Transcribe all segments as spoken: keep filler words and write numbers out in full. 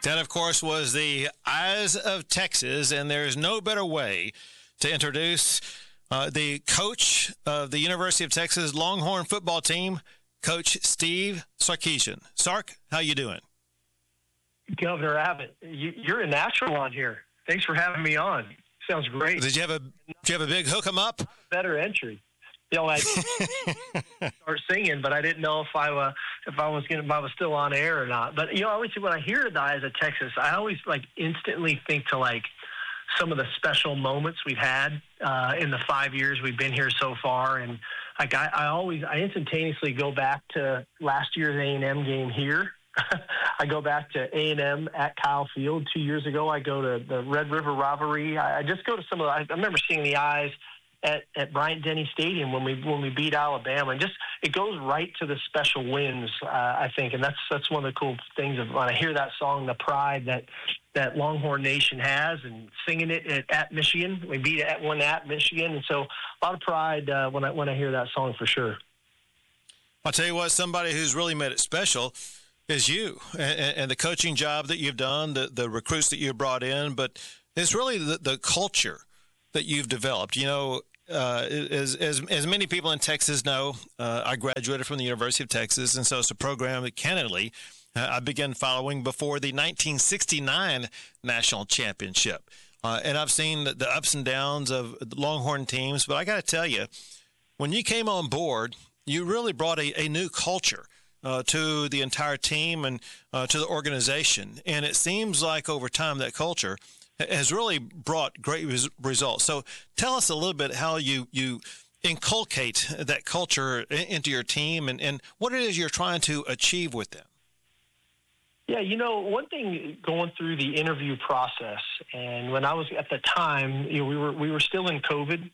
That, of course, was the Eyes of Texas, and there's no better way to introduce uh, the coach of the University of Texas Longhorn football team, Coach Steve Sarkisian. Sark, how you doing? Governor Abbott, you, you're a natural on here. Thanks for having me on. Sounds great. Did you have a Did you have a big hook 'em up? Better entry. You know, I start singing, but I didn't know if I uh, if I was gonna if I was still on air or not. But you know, obviously, when I hear the Eyes of Texas, I always like instantly think to like some of the special moments we've had uh, in the five years we've been here so far, and like I, I always I instantaneously go back to last year's A and M game here. I go back to A and M at Kyle Field two years ago. I go to the Red River Rivalry. I, I just go to some of the, I, I remember seeing the Eyes at, at Bryant-Denny Stadium when we when we beat Alabama. And just it goes right to the special wins, uh, I think. And that's that's one of the cool things of when I hear that song, the pride that that Longhorn Nation has, and singing it at, at Michigan. We beat at one at Michigan. And so a lot of pride uh, when I when I hear that song for sure. I'll tell you what, somebody who's really made it special is you and, and the coaching job that you've done, the, the recruits that you've brought in, but it's really the, the culture that you've developed. You know, uh, as, as, as many people in Texas know, uh, I graduated from the University of Texas, and so it's a program that candidly uh, I began following before the nineteen sixty-nine National Championship. Uh, and I've seen the, the ups and downs of the Longhorn teams, but I got to tell you, when you came on board, you really brought a, a new culture Uh, to the entire team and uh, to the organization. And it seems like over time that culture has really brought great res- results. So tell us a little bit how you, you inculcate that culture in, into your team and, and what it is you're trying to achieve with them. Yeah, you know, one thing going through the interview process, and when I was at the time, you know, we were we were still in COVID.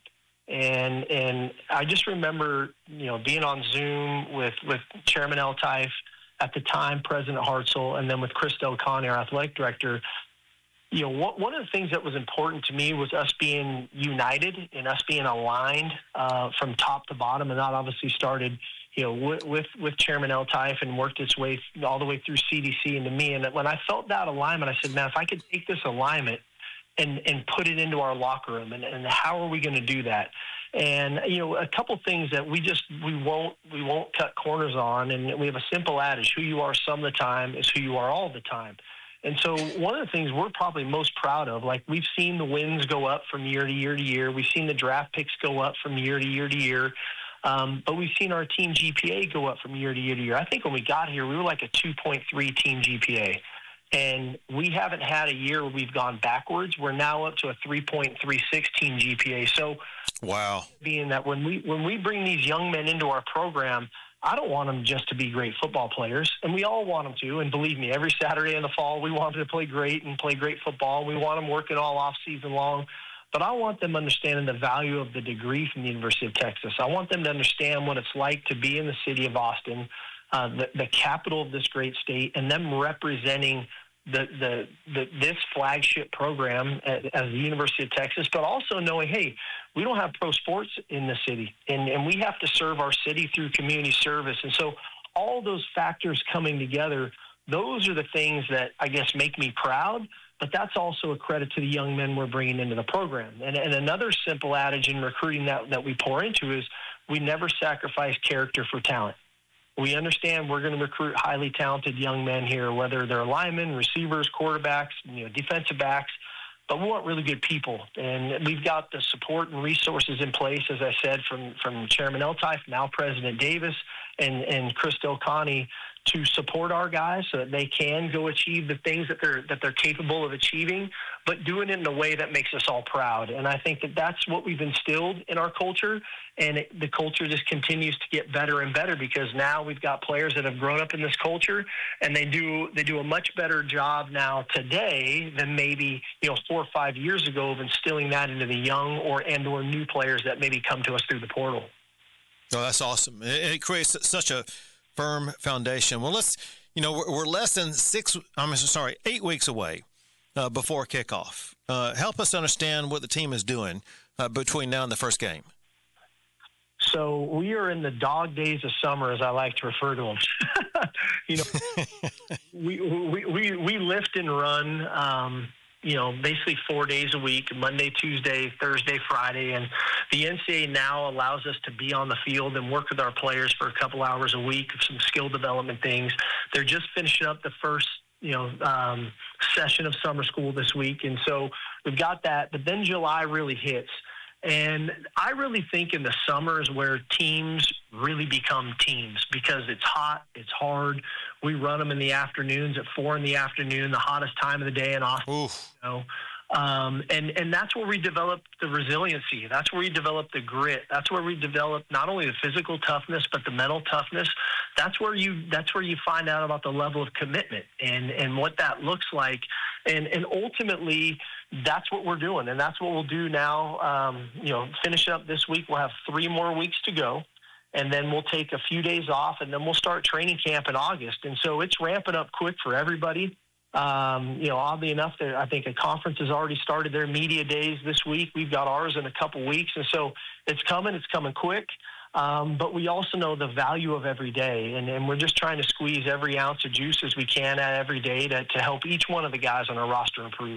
And and I just remember, you know, being on Zoom with, with Chairman Eltife, at the time President Hartzell, and then with Chris Del Conte, our athletic director. You know, what, one of the things that was important to me was us being united and us being aligned uh, from top to bottom. And that obviously started, you know, with, with, with Chairman Eltife and worked its way all the way through C D C and to me. And when I felt that alignment, I said, man, if I could take this alignment and and put it into our locker room, and, and how are we going to do that? And you know, a couple things that we just we won't we won't cut corners on, and we have a simple adage: who you are some of the time is who you are all the time. And so one of the things we're probably most proud of, like we've seen the wins go up from year to year to year, we've seen the draft picks go up from year to year to year, um, but we've seen our team G P A go up from year to year to year. I think when we got here, we were like a two point three team G P A. And we haven't had a year where we've gone backwards. We're now up to a three point three six team G P A. So, wow. Being that when we when we bring these young men into our program, I don't want them just to be great football players, and we all want them to. And believe me, every Saturday in the fall, we want them to play great and play great football. We want them working all off season long. But I want them understanding the value of the degree from the University of Texas. I want them to understand what it's like to be in the city of Austin, uh, the, the capital of this great state, and them representing the, the the this flagship program at, as the University of Texas, but also knowing, hey, we don't have pro sports in the city, and, and we have to serve our city through community service. And so all those factors coming together, those are the things that I guess make me proud, but that's also a credit to the young men we're bringing into the program. And, and another simple adage in recruiting that, that we pour into is we never sacrifice character for talent. We understand we're going to recruit highly talented young men here, whether they're linemen, receivers, quarterbacks, you know, defensive backs, but we want really good people. And we've got the support and resources in place, as I said, from, from Chairman Eltife, now President Davis, and, and Chris Del Conte, to support our guys so that they can go achieve the things that they're that they're capable of achieving, but doing it in a way that makes us all proud. And I think that that's what we've instilled in our culture, and it, the culture just continues to get better and better because now we've got players that have grown up in this culture, and they do they do a much better job now today than maybe you know four or five years ago of instilling that into the young or and or new players that maybe come to us through the portal. Oh, that's awesome. It, it creates such a firm foundation. Well, let's, you know, we're, we're less than six, I'm sorry, eight weeks away uh, before kickoff. Uh, help us understand what the team is doing uh, between now and the first game. So we are in the dog days of summer, as I like to refer to them. you know, we, we we we we lift and run, um, you know, basically four days a week, Monday, Tuesday, Thursday, Friday. And the N C double A now allows us to be on the field and work with our players for a couple hours a week of some skill development things. They're just finishing up the first, you know, um, session of summer school this week. And so we've got that. But then July really hits. And I really think in the summer is where teams really become teams because it's hot, it's hard. We run them in the afternoons at four in the afternoon, the hottest time of the day in Austin. Oof. You know? Um, and, and that's where we develop the resiliency. That's where we develop the grit. That's where we develop not only the physical toughness, but the mental toughness. That's where you, that's where you find out about the level of commitment and, and what that looks like. And, and ultimately, that's what we're doing. And that's what we'll do now. Um, you know, finish up this week. We'll have three more weeks to go. And then we'll take a few days off, and then we'll start training camp in August. And so it's ramping up quick for everybody. Um, you know, oddly enough, there, I think a conference has already started their media days this week. We've got ours in a couple weeks. And so it's coming. It's coming quick. Um, but we also know the value of every day. And, and we're just trying to squeeze every ounce of juice as we can at every day to, to help each one of the guys on our roster improve.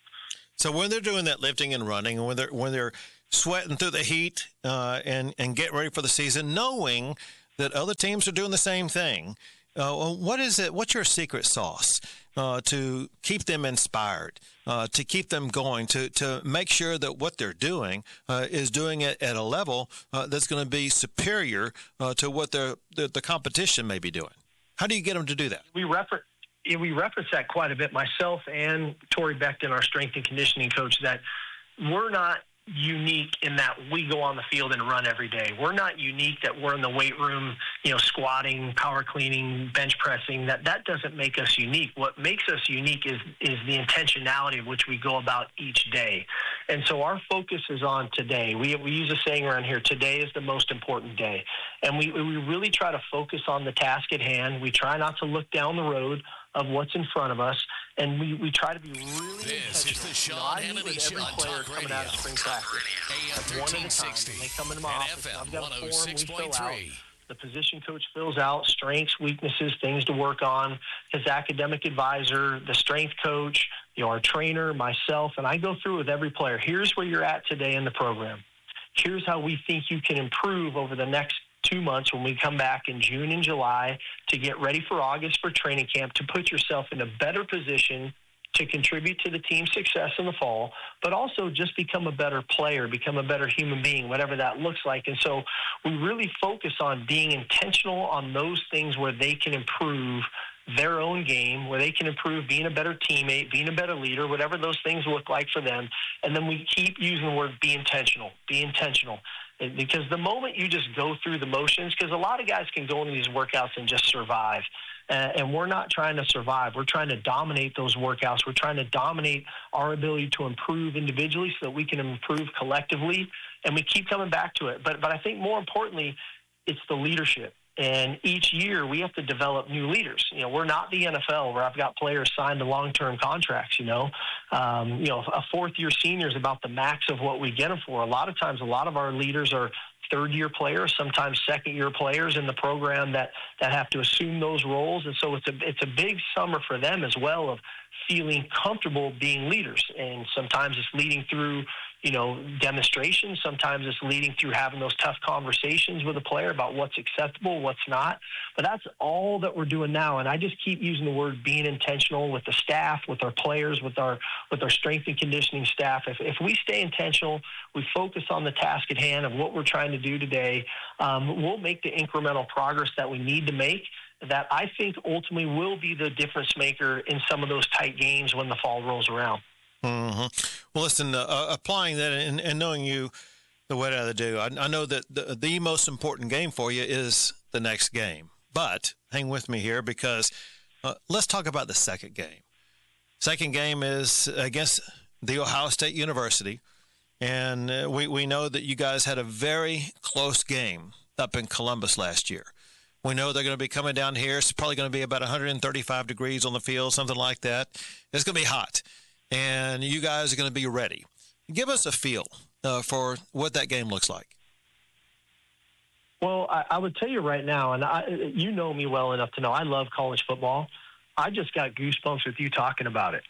So when they're doing that lifting and running, and when they're when they're sweating through the heat uh, and and getting ready for the season, knowing that other teams are doing the same thing, uh, what is it? What's your secret sauce uh, to keep them inspired, uh, to keep them going, to to make sure that what they're doing uh, is doing it at a level uh, that's going to be superior uh, to what the, the the competition may be doing? How do you get them to do that? We refer- we reference that quite a bit, myself and Tori Beckton, our strength and conditioning coach, that we're not unique in that we go on the field and run every day. We're not unique that we're in the weight room, you know, squatting, power cleaning, bench pressing. That that doesn't make us unique. What makes us unique is is the intentionality of which we go about each day. And so our focus is on today. We we use a saying around here, today is the most important day. And we, we really try to focus on the task at hand. We try not to look down the road of what's in front of us, and we, we try to be really This is the Sean you know, Hannity Show on Talk Radio. Out of spring practice, A M one at a time. thirteen sixty They come into my and office. F M I've got a form we fill out. one oh six point three. The position coach fills out strengths, weaknesses, things to work on. His academic advisor, the strength coach, you know, our trainer, myself, and I go through with every player. Here's where you're at today in the program. Here's how we think you can improve over the next two months when we come back in June and July to get ready for August for training camp, to put yourself in a better position to contribute to the team's success in the fall, but also just become a better player, become a better human being, whatever that looks like. And so we really focus on being intentional on those things where they can improve their own game, where they can improve being a better teammate, being a better leader, whatever those things look like for them. And then we keep using the word be intentional, be intentional. Because the moment you just go through the motions, because a lot of guys can go into these workouts and just survive. Uh, and we're not trying to survive. We're trying to dominate those workouts. We're trying to dominate our ability to improve individually so that we can improve collectively. And we keep coming back to it. But but I think more importantly, it's the leadership. And each year we have to develop new leaders. You know, we're not the N F L where I've got players signed to long-term contracts, you know. Um, you know, a fourth-year senior is about the max of what we get them for. A lot of times, a lot of our leaders are third-year players, sometimes second-year players in the program that, that have to assume those roles. And so it's a, it's a big summer for them as well of feeling comfortable being leaders. And sometimes it's leading through, you know, demonstrations. Sometimes it's leading through having those tough conversations with a player about what's acceptable, what's not. But that's all that we're doing now. And I just keep using the word being intentional with the staff, with our players, with our with our strength and conditioning staff. If, if we stay intentional, we focus on the task at hand of what we're trying to do today, um, we'll make the incremental progress that we need to make, that I think ultimately will be the difference maker in some of those tight games when the fall rolls around. Mm-hmm. Well, listen, uh, applying that and, and knowing you the way that I do, I, I know that the, the most important game for you is the next game. But hang with me here because uh, let's talk about the second game. Second game is against the Ohio State University, and uh, we, we know that you guys had a very close game up in Columbus last year. We know they're going to be coming down here. It's probably going to be about one hundred thirty-five degrees on the field, something like that. It's going to be hot, and you guys are going to be ready. Give us a feel uh, for what that game looks like. Well, I, I would tell you right now, and I, you know me well enough to know I love college football. I just got goosebumps with you talking about it.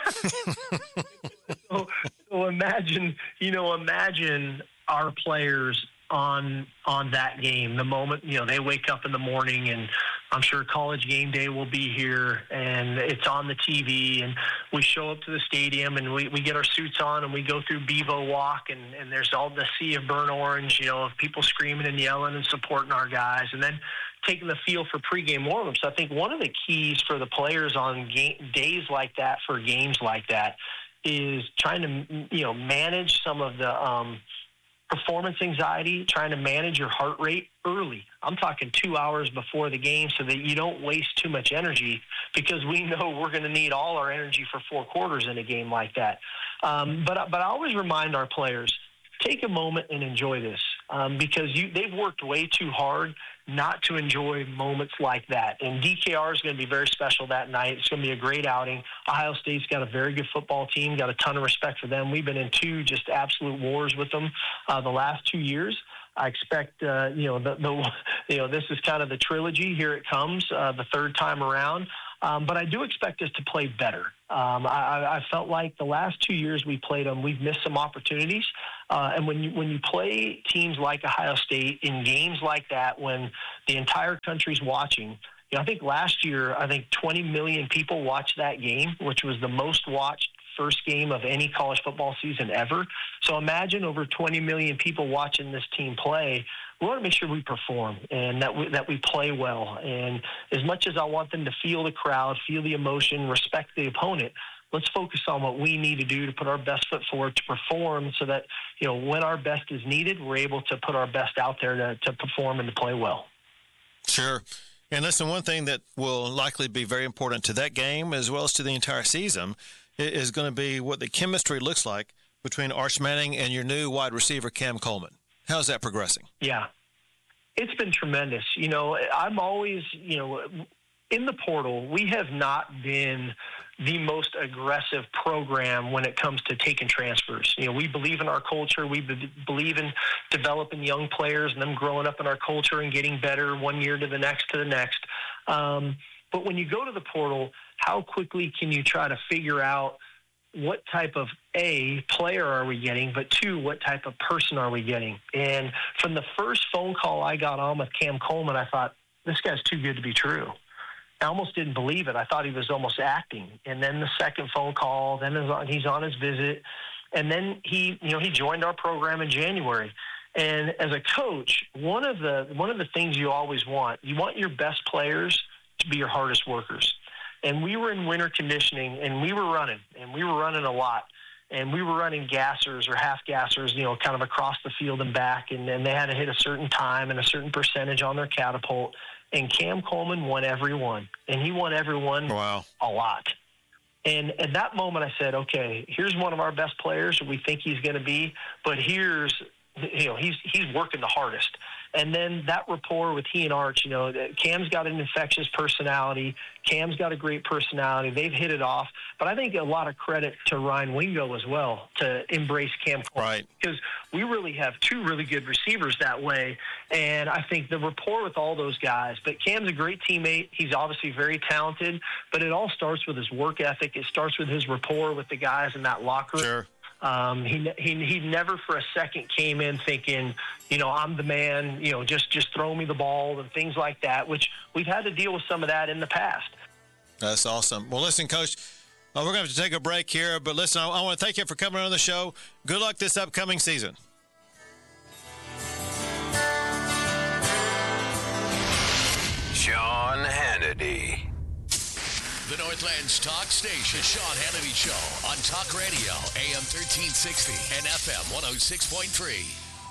so, so imagine, you know, imagine our players on on that game. The moment, you know, they wake up in the morning, and I'm sure College Game Day will be here, and it's on the T V, and we show up to the stadium, and we, we get our suits on, and we go through Bevo Walk, and, and there's all the sea of burnt orange, you know, of people screaming and yelling and supporting our guys, and then taking the field for pregame warm-ups. I think one of the keys for the players on game, days like that, for games like that, is trying to, you know, manage some of the um, – performance anxiety, trying to manage your heart rate early. I'm talking two hours before the game so that you don't waste too much energy, because we know we're going to need all our energy for four quarters in a game like that. Um, but, but I always remind our players, take a moment and enjoy this, um, because you, they've worked way too hard not to enjoy moments like that. And D K R is going to be very special that night. It's going to be a great outing. Ohio State's got a very good football team, got a ton of respect for them. We've been in two just absolute wars with them uh, the last two years. I expect, uh, you know, the, the, you know, this is kind of the trilogy. Here it comes, uh, the third time around. Um, but I do expect us to play better. Um, I, I felt like the last two years we played them, we've missed some opportunities. Uh, and when you when you play teams like Ohio State in games like that, when the entire country's watching, you know, I think last year, I think twenty million people watched that game, which was the most watched first game of any college football season ever. So imagine over twenty million people watching this team play. We want to make sure we perform and that we, that we play well. And as much as I want them to feel the crowd, feel the emotion, respect the opponent, let's focus on what we need to do to put our best foot forward to perform, so that, you know, when our best is needed, we're able to put our best out there to, to perform and to play well. Sure. And listen, one thing that will likely be very important to that game, as well as to the entire season, is going to be what the chemistry looks like between Arch Manning and your new wide receiver, Cam Coleman. How's that progressing? Yeah, it's been tremendous. You know, I'm always, you know, in the portal, we have not been the most aggressive program when it comes to taking transfers. You know, we believe in our culture. We be- believe in developing young players and them growing up in our culture and getting better one year to the next to the next. Um, but when you go to the portal, how quickly can you try to figure out what type of, A, player are we getting, but two, what type of person are we getting? And from the first phone call I got on with Cam Coleman, I thought, this guy's too good to be true. I almost didn't believe it. I thought he was almost acting. And then the second phone call, then he's on his visit. And then he, you know, he joined our program in January. And as a coach, one of the one of the things you always want, you want your best players to be your hardest workers. And we were in winter conditioning, and we were running, and we were running a lot. And we were running gassers or half gassers, you know, kind of across the field and back. And then they had to hit a certain time and a certain percentage on their catapult. And Cam Coleman won every one. And he won every one wow. a lot. And at that moment, I said, okay, here's one of our best players we think he's going to be, but here's, you know, he's he's working the hardest. And then that rapport with he and Arch, you know, Cam's got an infectious personality. Cam's got a great personality. They've hit it off. But I think a lot of credit to Ryan Wingo as well to embrace Cam Coleman. Right. Because we really have two really good receivers that way. And I think the rapport with all those guys. But Cam's a great teammate. He's obviously very talented. But it all starts with his work ethic. It starts with his rapport with the guys in that locker room. Sure. Um, he, he he never for a second came in thinking, you know, I'm the man, you know, just, just throw me the ball and things like that, which we've had to deal with some of that in the past. That's awesome. Well, listen, Coach, uh, we're going to have to take a break here, but listen, I, I want to thank you for coming on the show. Good luck this upcoming season. Sean Hannity. The Northland's talk station, the Sean Hannity Show on Talk Radio, A M thirteen sixty and F M one oh six point three.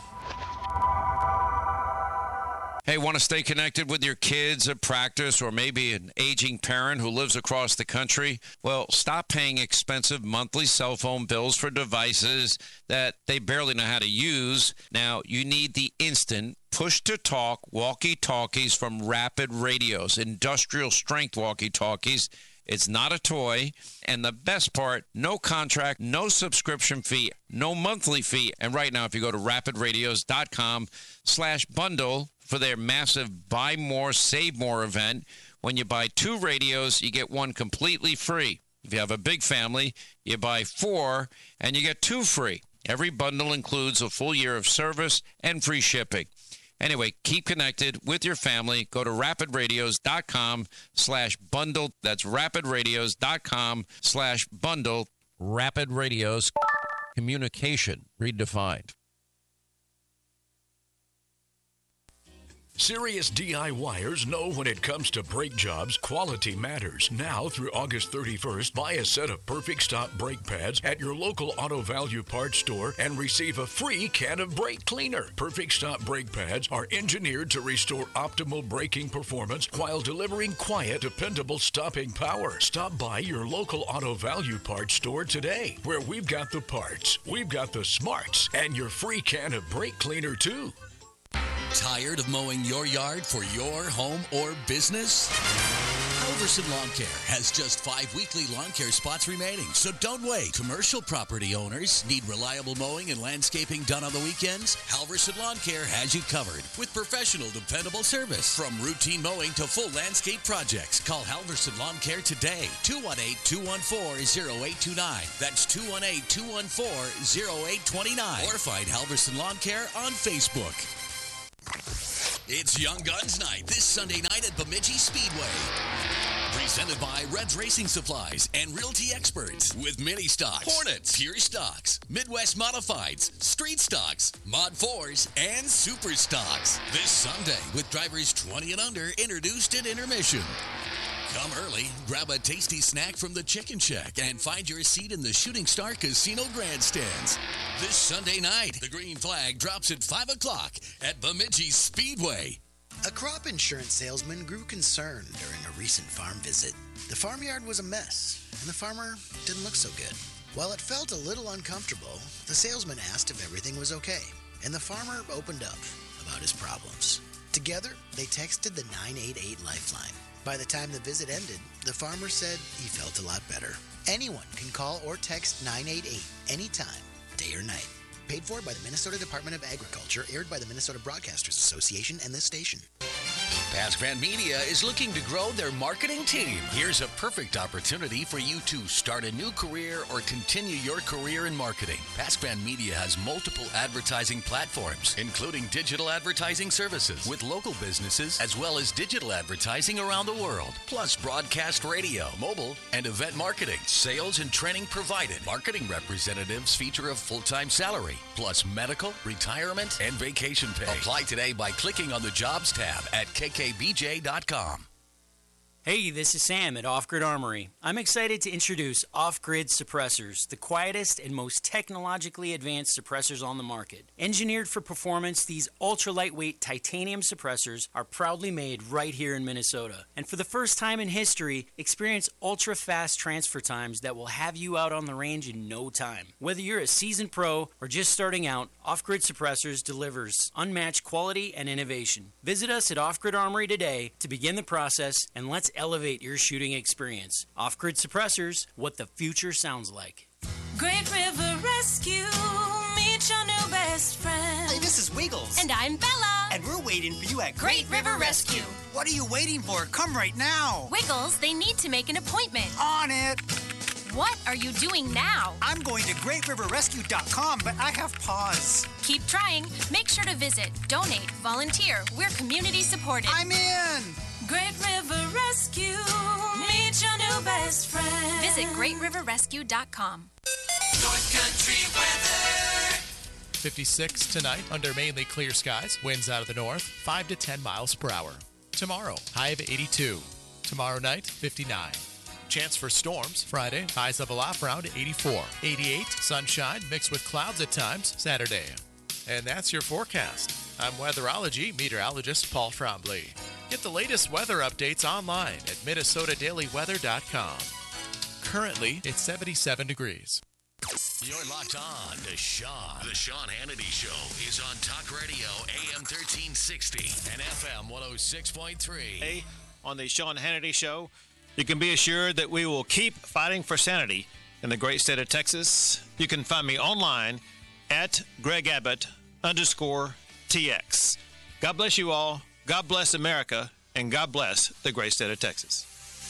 Hey, want to stay connected with your kids at practice, or maybe an aging parent who lives across the country? Well, stop paying expensive monthly cell phone bills for devices that they barely know how to use. Now, you need the instant push-to-talk walkie-talkies from Rapid Radios, industrial strength walkie-talkies. It's not a toy. And the best part, no contract, no subscription fee, no monthly fee. And right now, if you go to rapid radios dot com slash bundle for their massive Buy More, Save More event, When you buy two radios, you get one completely free. If you have a big family, you buy four and you get two free. Every bundle includes a full year of service and free shipping. Anyway, keep connected with your family. Go to rapidradios.com slash bundle. That's rapidradios.com slash bundle. Rapid Radios, communication redefined. Serious DIYers know when it comes to brake jobs, quality matters. Now through August thirty-first, buy a set of Perfect Stop brake pads at your local Auto Value Parts store and receive a free can of brake cleaner. Perfect Stop brake pads are engineered to restore optimal braking performance while delivering quiet, dependable stopping power. Stop by your local Auto Value Parts store today, where we've got the parts, we've got the smarts, and your free can of brake cleaner too. Tired of mowing your yard for your home or business? Halverson Lawn Care has just five weekly lawn care spots remaining, so don't wait. Commercial property owners need reliable mowing and landscaping done on the weekends? Halverson Lawn Care has you covered with professional, dependable service. From routine mowing to full landscape projects, call Halverson Lawn Care today. two one eight, two one four, zero eight two nine. That's two one eight, two one four, zero eight two nine. Or find Halverson Lawn Care on Facebook. It's Young Guns Night this Sunday night at Bemidji Speedway. Presented by Reds Racing Supplies and Realty Experts with Mini Stocks, Hornets, Pure Stocks, Midwest Modifieds, Street Stocks, Mod fours, and Super Stocks. This Sunday with drivers twenty and under introduced at intermission. Come early, grab a tasty snack from the Chicken Shack, and find your seat in the Shooting Star Casino grandstands. This Sunday night, the green flag drops at five o'clock at Bemidji Speedway. A crop insurance salesman grew concerned during a recent farm visit. The farmyard was a mess, and the farmer didn't look so good. While it felt a little uncomfortable, the salesman asked if everything was okay, and the farmer opened up about his problems. Together, they texted the nine eight eight Lifeline. By the time the visit ended, the farmer said he felt a lot better. Anyone can call or text nine eight eight anytime, day or night. Paid for by the Minnesota Department of Agriculture, aired by the Minnesota Broadcasters Association and this station. Pasquan Media is looking to grow their marketing team. Here's a perfect opportunity for you to start a new career or continue your career in marketing. Pasquan Media has multiple advertising platforms, including digital advertising services with local businesses, as well as digital advertising around the world, plus broadcast radio, mobile, and event marketing. Sales and training provided. Marketing representatives feature a full-time salary, plus medical, retirement, and vacation pay. Apply today by clicking on the Jobs tab at K K B J dot com. Hey, this is Sam at Off Grid Armory. I'm excited to introduce Off Grid Suppressors, the quietest and most technologically advanced suppressors on the market. Engineered for performance, these ultra-lightweight titanium suppressors are proudly made right here in Minnesota. And for the first time in history, experience ultra-fast transfer times that will have you out on the range in no time. Whether you're a seasoned pro or just starting out, Off Grid Suppressors delivers unmatched quality and innovation. Visit us at Off Grid Armory today to begin the process, and let's elevate your shooting experience. Off-Grid Suppressors, what the future sounds like. Great River Rescue, meet your new best friend. Hey, this is Wiggles. And I'm Bella. And we're waiting for you at Great River Rescue. What are you waiting for? Come right now. Wiggles, they need to make an appointment. On it. What are you doing now? I'm going to great river rescue dot com, but I have pause. Keep trying. Make sure to visit, donate, volunteer. We're community supported. I'm in. Great River Rescue, meet your new best friend. Visit great river rescue dot com. North Country weather. fifty-six tonight under mainly clear skies. Winds out of the north, five to ten miles per hour. Tomorrow, high of eighty-two. Tomorrow night, fifty-nine. Chance for storms. Friday, highs level off around eighty-four. eighty-eight, sunshine mixed with clouds at times. Saturday. And that's your forecast. I'm weatherology meteorologist Paul Frombley. Get the latest weather updates online at minnesota daily weather dot com. Currently, it's seventy-seven degrees. You're locked on to Sean. The Sean Hannity Show is on Talk Radio A M thirteen sixty and F M one oh six point three. Hey, on the Sean Hannity Show, you can be assured that we will keep fighting for sanity in the great state of Texas. You can find me online at Greg Abbott underscore T X. God bless you all. God bless America. and God bless the great state of Texas.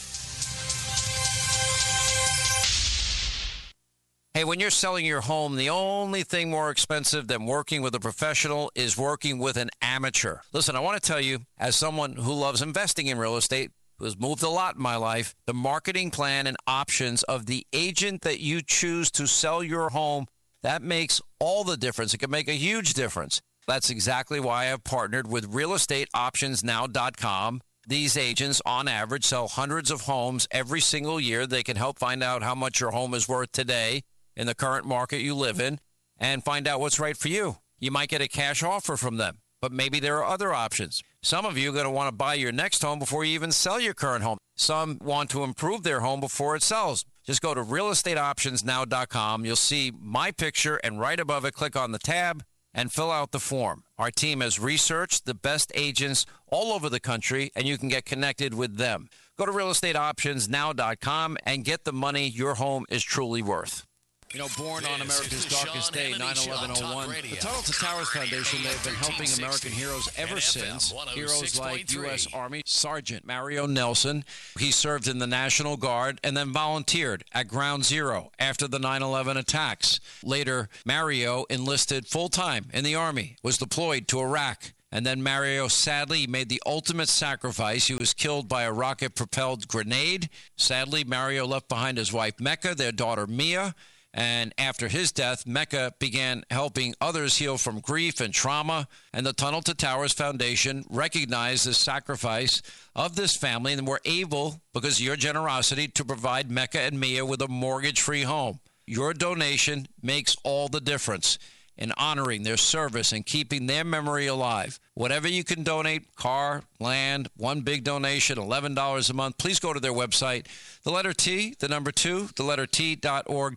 Hey, when you're selling your home, the only thing more expensive than working with a professional is working with an amateur. Listen, I want to tell you, as someone who loves investing in real estate, who has moved a lot in my life, the marketing plan and options of the agent that you choose to sell your home, that makes all the difference. It can make a huge difference. That's exactly why I've partnered with real estate options now dot com. These agents, on average, sell hundreds of homes every single year. They can help find out how much your home is worth today in the current market you live in and find out what's right for you. You might get a cash offer from them, but maybe there are other options. Some of you are going to want to buy your next home before you even sell your current home. Some want to improve their home before it sells. Just go to real estate options now dot com. You'll see my picture, and right above it, click on the tab and fill out the form. Our team has researched the best agents all over the country, and you can get connected with them. Go to real estate options now dot com and get the money your home is truly worth. You know, born on America's darkest day, nine eleven oh one, the Tunnel to Towers Foundation, they've been helping American heroes ever since. Heroes like U S Army Sergeant Mario Nelson. He served in the National Guard and then volunteered at Ground Zero after the nine eleven attacks. Later, Mario enlisted full-time in the Army, was deployed to Iraq. And then Mario sadly made the ultimate sacrifice. He was killed by a rocket-propelled grenade. Sadly, Mario left behind his wife, Mecca, their daughter, Mia. And after his death, Mecca began helping others heal from grief and trauma. And the Tunnel to Towers Foundation recognized the sacrifice of this family and were able, because of your generosity, to provide Mecca and Mia with a mortgage-free home. Your donation makes all the difference in honoring their service and keeping their memory alive. Whatever you can donate, car, land, one big donation, eleven dollars a month, please go to their website, the letter T, the number two, the letter T dot org.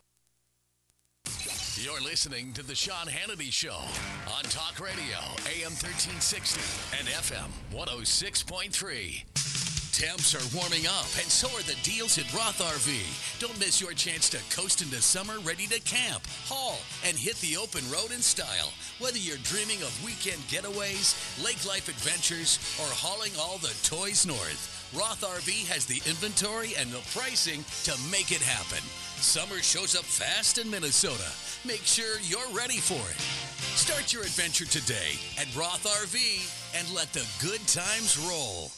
You're listening to The Sean Hannity Show on Talk Radio, A M thirteen sixty and F M one oh six point three. Temps are warming up, and so are the deals at Roth R V. Don't miss your chance to coast into summer ready to camp, haul, and hit the open road in style. Whether you're dreaming of weekend getaways, lake life adventures, or hauling all the toys north, Roth R V has the inventory and the pricing to make it happen. Summer shows up fast in Minnesota. Make sure you're ready for it. Start your adventure today at Roth R V and let the good times roll.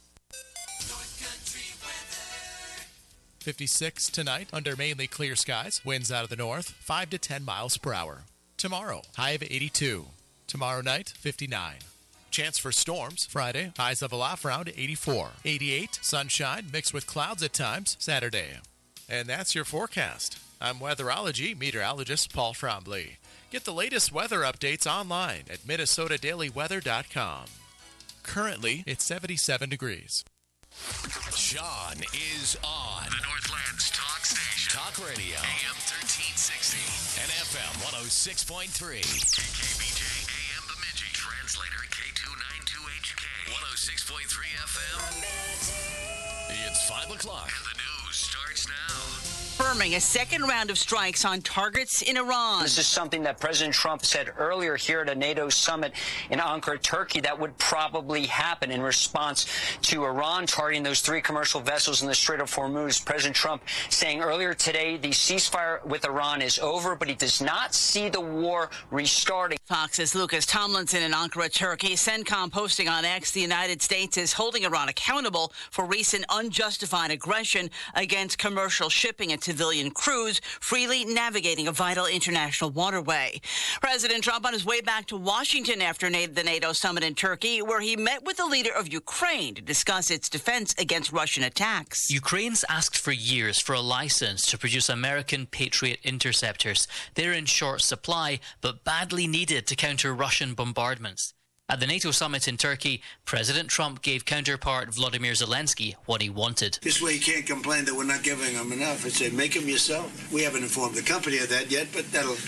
fifty-six tonight under mainly clear skies. Winds out of the north, five to ten miles per hour. Tomorrow, high of eighty-two. Tomorrow night, fifty-nine. Chance for storms Friday, highs level off around eighty-four. eighty-eight, sunshine mixed with clouds at times Saturday. And that's your forecast. I'm weatherology meteorologist Paul Frombley. Get the latest weather updates online at minnesota daily weather dot com. Currently, it's seventy-seven degrees. Sean is on. The Northland's talk station. Talk Radio. A M thirteen sixty and F M one oh six point three. K K B J, A M Bemidji. Translator K two ninety-two H K. one oh six point three F M. It's five o'clock. And the news starts now. Confirming a second round of strikes on targets in Iran. This is something that President Trump said earlier here at a NATO summit in Ankara, Turkey, that would probably happen in response to Iran targeting those three commercial vessels in the Strait of Hormuz. President Trump saying earlier today the ceasefire with Iran is over, but he does not see the war restarting. Fox's Lucas Tomlinson in Ankara, Turkey. CENTCOM posting on X, the United States is holding Iran accountable for recent unjustified aggression against commercial shipping and civilian crews freely navigating a vital international waterway. President Trump on his way back to Washington after the NATO summit in Turkey, where he met with the leader of Ukraine to discuss its defense against Russian attacks. Ukraine's asked for years for a license to produce American Patriot interceptors. They're in short supply, but badly needed to counter Russian bombardments. At the NATO summit in Turkey, President Trump gave counterpart Volodymyr Zelensky what he wanted. This way you can't complain that we're not giving them enough. I say, make them yourself. We haven't informed the company of that yet, but that'll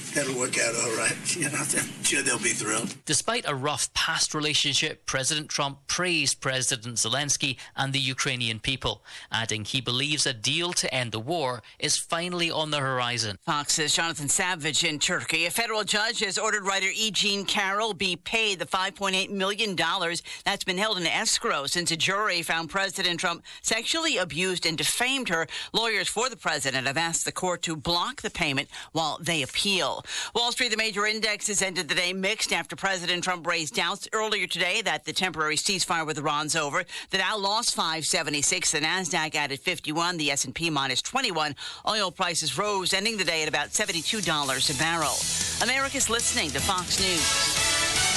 That'll work out all right. You know, I'm sure they'll be thrilled. Despite a rough past relationship, President Trump praised President Zelensky and the Ukrainian people, adding he believes a deal to end the war is finally on the horizon. Fox's Jonathan Savage in Turkey. A federal judge has ordered writer E. Jean Carroll be paid the five point eight million dollars that's been held in escrow since a jury found President Trump sexually abused and defamed her. Lawyers for the president have asked the court to block the payment while they appeal. Wall Street, the major indexes ended the day mixed after President Trump raised doubts earlier today that the temporary ceasefire with Iran's over. The Dow lost five seventy-six. The Nasdaq added fifty-one. The S and P minus twenty-one. Oil prices rose, ending the day at about seventy-two dollars a barrel. America's listening to Fox News.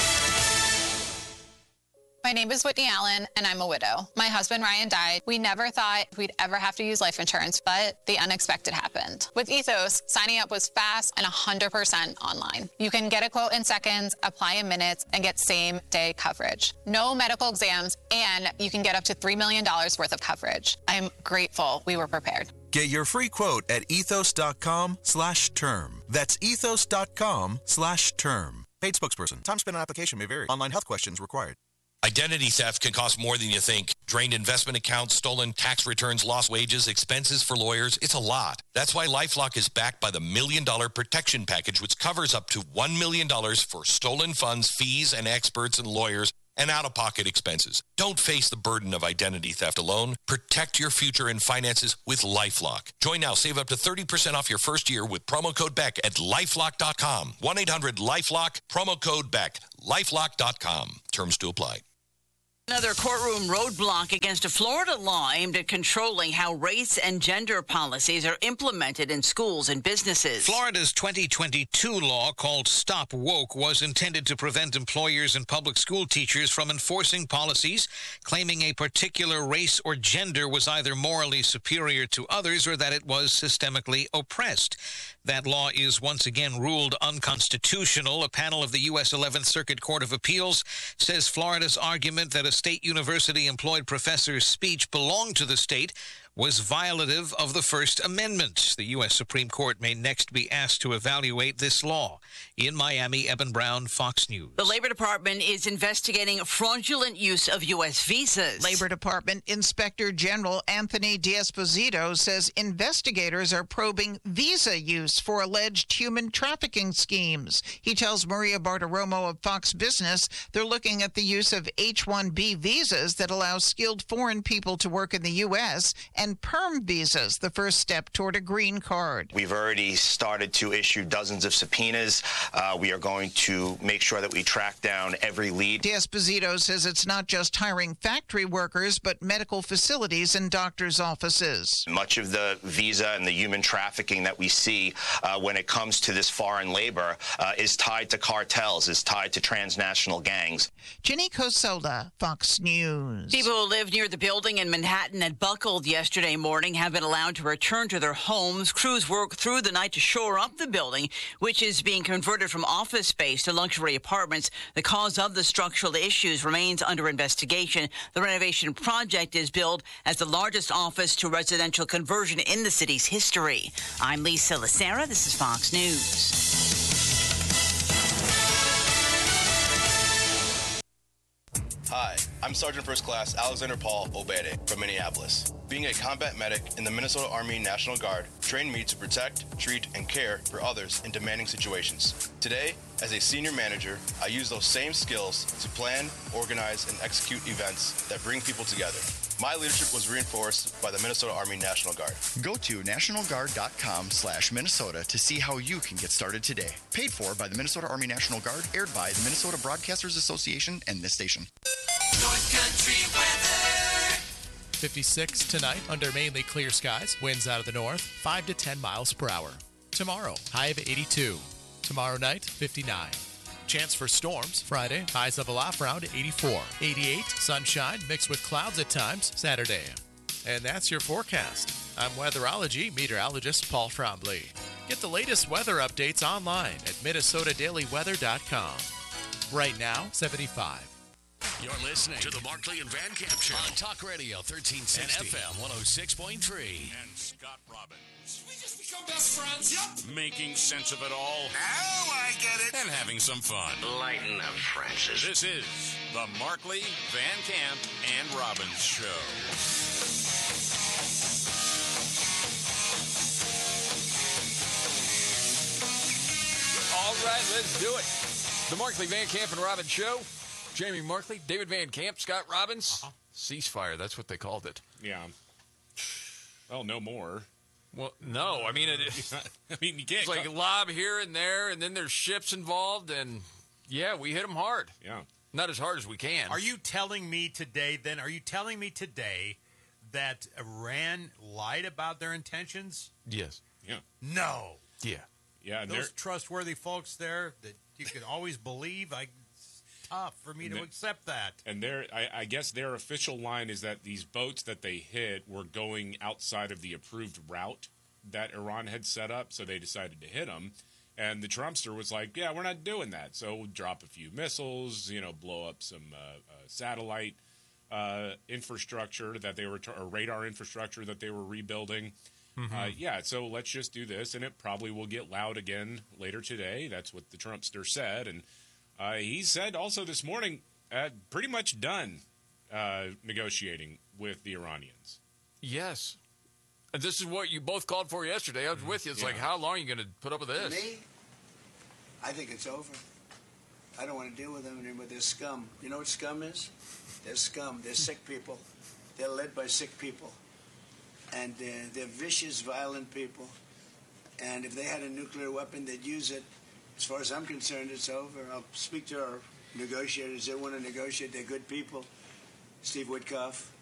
My name is Whitney Allen, and I'm a widow. My husband, Ryan, died. We never thought we'd ever have to use life insurance, but the unexpected happened. With Ethos, signing up was fast and one hundred percent online. You can get a quote in seconds, apply in minutes, and get same-day coverage. No medical exams, and you can get up to three million dollars worth of coverage. I'm grateful we were prepared. Get your free quote at ethos.com slash term. That's ethos.com slash term. Paid spokesperson. Time spent on application may vary. Online health questions required. Identity theft can cost more than you think. Drained investment accounts, stolen tax returns, lost wages, expenses for lawyers. It's a lot. That's why LifeLock is backed by the Million Dollar Protection Package, which covers up to one million dollars for stolen funds, fees, and experts and lawyers, and out-of-pocket expenses. Don't face the burden of identity theft alone. Protect your future and finances with LifeLock. Join now. Save up to thirty percent off your first year with promo code Beck at lifelock dot com. one eight hundred lifelock, promo code Beck, lifelock dot com. Terms to apply. Another courtroom roadblock against a Florida law aimed at controlling how race and gender policies are implemented in schools and businesses. Florida's twenty twenty-two law called Stop Woke was intended to prevent employers and public school teachers from enforcing policies claiming a particular race or gender was either morally superior to others or that it was systemically oppressed. That law is once again ruled unconstitutional. A panel of the U S eleventh Circuit Court of Appeals says Florida's argument that a state university-employed professor's speech belonged to the state was violative of the First Amendment. The U S Supreme Court may next be asked to evaluate this law. In Miami, Eben Brown, Fox News. The Labor Department is investigating fraudulent use of U S visas. Labor Department Inspector General Anthony D'Esposito says investigators are probing visa use for alleged human trafficking schemes. He tells Maria Bartiromo of Fox Business they're looking at the use of H one B visas that allow skilled foreign people to work in the U S and perm visas, the first step toward a green card. We've already started to issue dozens of subpoenas. Uh, we are going to make sure that we track down every lead. D'Esposito says it's not just hiring factory workers, but medical facilities and doctors' offices. Much of the visa and the human trafficking that we see uh, when it comes to this foreign labor uh, is tied to cartels, is tied to transnational gangs. Jenny Cosola, Fox News. People who live near the building in Manhattan that buckled yesterday morning have been allowed to return to their homes. Crews worked through the night to shore up the building, which is being converted from office space to luxury apartments. The cause of the structural issues remains under investigation. The renovation project is billed as the largest office to residential conversion in the city's history. I'm Lisa Lacera. This is Fox News. Hi, I'm Sergeant First Class Alexander Paul Obede from Minneapolis. Being a combat medic in the Minnesota Army National Guard trained me to protect, treat, and care for others in demanding situations. Today, as a senior manager, I use those same skills to plan, organize, and execute events that bring people together. My leadership was reinforced by the Minnesota Army National Guard. Go to national guard dot com slash Minnesota to see how you can get started today. Paid for by the Minnesota Army National Guard, aired by the Minnesota Broadcasters Association and this station. North Country weather. fifty-six tonight under mainly clear skies. Winds out of the north, five to ten miles per hour. Tomorrow, high of eighty-two. Tomorrow night, fifty-nine. Chance for storms. Friday, highs of a lot around eighty-four. eighty-eight, sunshine mixed with clouds at times. Saturday. And that's your forecast. I'm weatherology meteorologist Paul Trombley. Get the latest weather updates online at minnesota daily weather dot com. Right now, seventy-five. You're listening to the Markley and Van Camp Show on Talk Radio thirteen sixty and F M one oh six point three. And Scott Robbins. We just become best friends. Yep. Making sense of it all. Now I get it. And having some fun. Lighten up, Francis. This is the Markley, Van Camp, and Robbins Show. All right, let's do it. The Markley, Van Camp, and Robbins Show. Jamie Markley, David Van Camp, Scott Robbins. Uh-huh. Ceasefire, that's what they called it. Yeah. Well, no more. Well, no, I mean, it, I mean, you can't. It's like cut. lob here and there, and then there's ships involved, and yeah, we hit them hard. Yeah. Not as hard as we can. Are you telling me today, then, are you telling me today that Iran lied about their intentions? Yes. Yeah. No. Yeah. Yeah. And those trustworthy folks there that you can always believe, I... tough for me to the, accept that. And their, I, I guess their official line is that these boats that they hit were going outside of the approved route that Iran had set up, so they decided to hit them. And the Trumpster was like, yeah, we're not doing that. So we'll drop a few missiles, you know, blow up some uh, uh, satellite uh, infrastructure that they were, t- or radar infrastructure that they were rebuilding. Mm-hmm. Uh, yeah, so let's just do this, and it probably will get loud again later today. That's what the Trumpster said, and Uh, he said also this morning, uh, pretty much done uh, negotiating with the Iranians. Yes. And this is what you both called for yesterday. I was with you. It's yeah. like, how long are you going to put up with this? Me? I think it's over. I don't want to deal with them anymore. They're scum. You know what scum is? They're scum. They're sick people. They're led by sick people. And they're, they're vicious, violent people. And if they had a nuclear weapon, they'd use it. As far as I'm concerned, it's over. I'll speak to our negotiators. They want to negotiate. They're good people. Steve Witkoff,